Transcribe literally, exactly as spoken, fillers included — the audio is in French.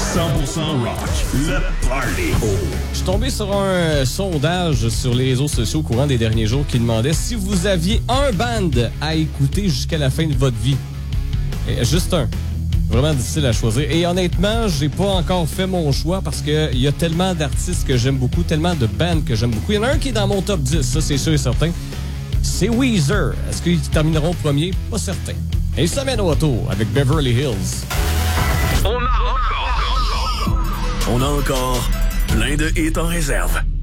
cent pour cent rock, le party. Oh. Je suis tombé sur un sondage sur les réseaux sociaux au courant des derniers jours qui demandait si vous aviez un band à écouter jusqu'à la fin de votre vie. Et juste un. Vraiment difficile à choisir. Et honnêtement, j'ai pas encore fait mon choix parce que il y a tellement d'artistes que j'aime beaucoup, tellement de bands que j'aime beaucoup. Il y en a un qui est dans mon top dix, ça c'est sûr et certain. C'est Weezer. Est-ce qu'ils termineront premier? Pas certain. Et ça mène au retour avec Beverly Hills. On a encore, on a encore plein de hits en réserve.